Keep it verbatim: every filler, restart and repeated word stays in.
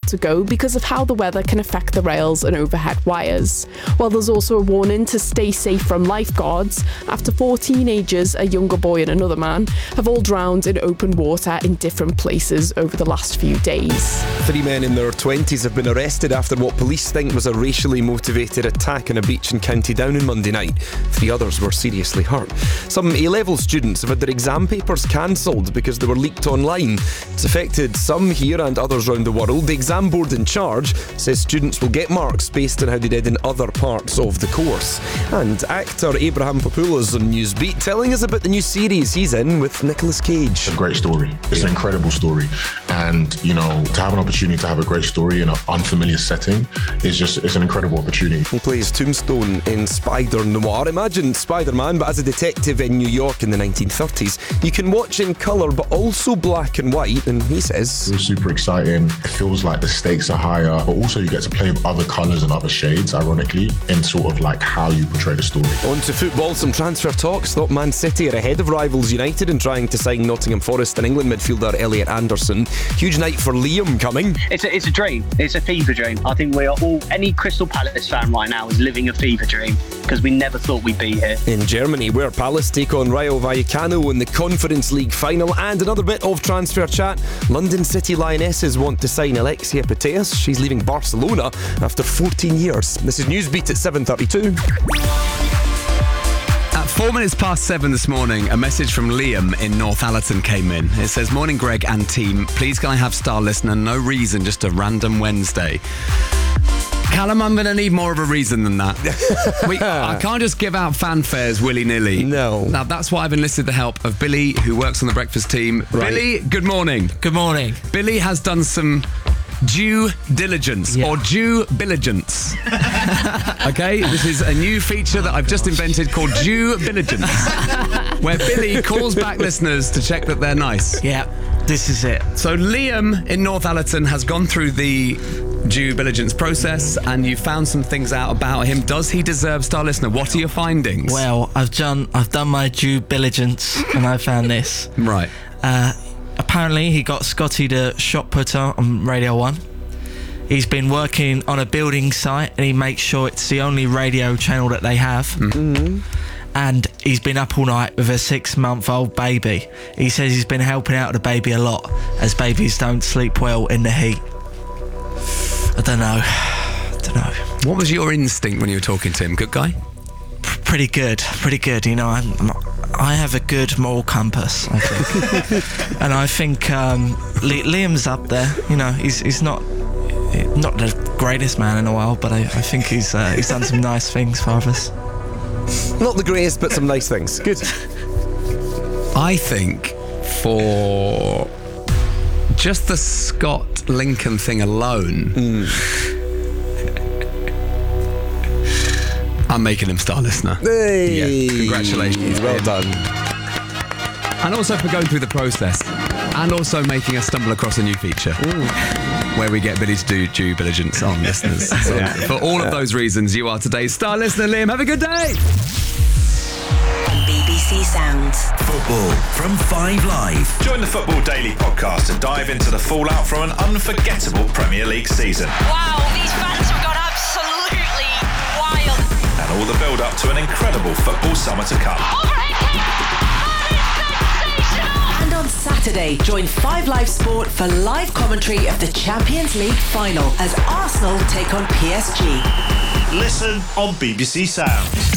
to go because of how the weather can affect the rails and overhead wires. Well, there's also a warning to stay safe from lifeguards after four teenagers, a younger boy and another man, have all drowned in open water in different places over the last few days. Three men in their twenties have been arrested after what police think was a racially motivated attack on a beach in County Down on Monday night. Three others were seriously hurt. Some A-level students have had their exam papers cancelled because they were leaked online. It's affected some here and others around the world. The exam board in charge says students will get marks based on how they did in other parts of the course. And actor Abraham Papoulas on Newsbeat telling us about the new series he's in with Nicolas Cage. It's a great story. It's yeah. an incredible story. And, you know, to have an opportunity to have a great story in an unfamiliar setting is just, it's an incredible opportunity. He plays Tombstone in Spider Noir. Imagine Spider-Man, but as a detective in New York in the nineteen thirties. You can watch in colour, but also black and white, and he says... It was super exciting. It feels like the stakes are higher, but also you get to play with other colours and other shades, ironically, in sort of like how you portray the story. On to football, some transfer talks. Thought Man City are ahead of rivals United in trying to sign Nottingham Forest and England midfielder Elliot Anderson. Huge night for Liam coming. It's a, it's a dream. It's a fever dream. I think we are all, any Crystal Palace fan right now is living a fever dream because we never thought we'd be here. In Germany, where Palace take on Rayo Vallecano in the Conference League final, and another bit of transfer chat. London City Lionesses want to sign Alexia Putellas. She's leaving Barcelona after fourteen years. This is Newsbeat at seven thirty-two. At four minutes past seven this morning, a message from Liam in Northallerton came in. It says, "Morning Greg and team, please can I have Star Listener? No reason, just a random Wednesday." Callum, I'm going to need more of a reason than that. we, I can't just give out fanfares willy-nilly. No. Now, that's why I've enlisted the help of Billy, who works on the breakfast team. Right. Billy, good morning. Good morning. Billy has done some due diligence, yeah. or due diligence. Okay, this is a new feature that I've just invented called due diligence, where Billy calls back listeners to check that they're nice. Yeah, this is it. So Liam in Northallerton has gone through the due diligence process, and you found some things out about him. Does he deserve Star Listener? What are your findings? Well, I've done I've done my due diligence, and I found this. Right. Uh, apparently, he got Scotty the shot putter on Radio One. He's been working on a building site, and he makes sure it's the only radio channel that they have. Mm-hmm. And he's been up all night with a six-month-old baby. He says he's been helping out the baby a lot, as babies don't sleep well in the heat. I don't know. I don't know. What was your instinct when you were talking to him? Good guy? P- pretty good. Pretty good. You know, I'm, I'm, I have a good moral compass, I think. And I think um, Li- Liam's up there. You know, he's he's not not the greatest man in the world, but I, I think he's uh, he's done some nice things for us. Not the greatest, but some nice things. Good. I think for just the Scott Lincoln thing alone, mm. I'm making him Star Listener. Hey. Yeah, congratulations. Well done. And also for going through the process, and also making us stumble across a new feature. Ooh. Where we get Billy to do due diligence on listeners. So yeah. For all of those reasons, you are today's Star Listener, Liam. Have a good day. B B C Sounds. Football from Five Live. Join the Football Daily podcast and dive into the fallout from an unforgettable Premier League season. Wow, these fans have gone absolutely wild. And all the build-up to an incredible football summer to come. And on Saturday, join Five Live Sport for live commentary of the Champions League final as Arsenal take on P S G. Listen on B B C Sounds.